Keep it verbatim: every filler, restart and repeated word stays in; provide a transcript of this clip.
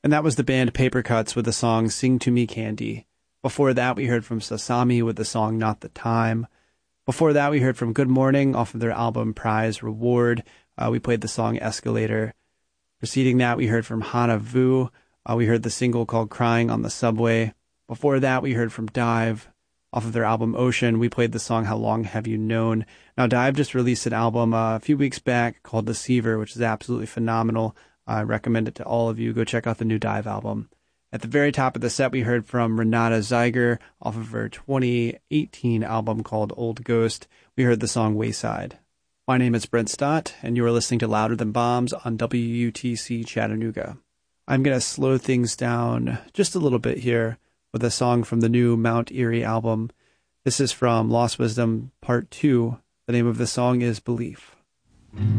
And that was the band Papercuts with the song Sing to Me Candy. Before that, we heard from Sasami with the song Not the Time. Before that, we heard from Good Morning off of their album Prize Reward. Uh, we played the song Escalator. Preceding that, we heard from Hana Vu. Uh, we heard the single called Crying on the Subway. Before that, we heard from Dive off of their album Ocean. We played the song How Long Have You Known. Now, Dive just released an album uh, a few weeks back called Deceiver, which is absolutely phenomenal. I recommend it to all of you. Go check out the new Dive album. At the very top of the set, we heard from Renata Zeiger off of her twenty eighteen album called Old Ghost. We heard the song Wayside. My name is Brent Stott, and you are listening to Louder Than Bombs on W U T C Chattanooga. I'm going to slow things down just a little bit here with a song from the new Mount Erie album. This is from Lost Wisdom Part two. The name of the song is Belief.